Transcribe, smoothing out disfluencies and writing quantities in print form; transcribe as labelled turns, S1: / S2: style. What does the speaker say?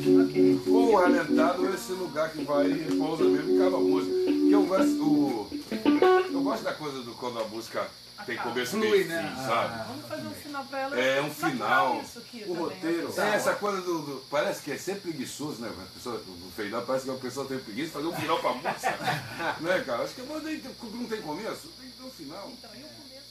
S1: Ok.
S2: Ou o Ralentado, esse lugar que vai e pousa mesmo e acaba a música. Porque eu gosto da coisa do quando a música tem começo, meio e fim, sabe?
S1: Vamos fazer um final pra ela.
S2: É um final,
S1: Isso aqui
S3: o
S1: também,
S3: roteiro.
S1: ok?
S2: É, essa coisa parece que é sempre preguiçoso, né? A pessoa, no final parece que a pessoa tem preguiça de fazer um final pra música. Né, cara? Acho que não tem começo, tem que ter um final.
S1: Então, e o começo?